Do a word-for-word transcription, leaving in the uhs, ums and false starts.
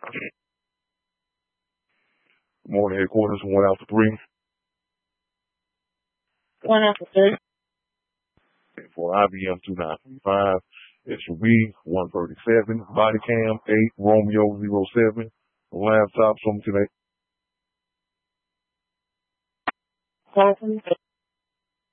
Morning headquarters, one out to three. One out to three. For I B M two nine three five, S U B one thirty-seven, body cam eight, Romeo zero seven, laptop, something today. Call from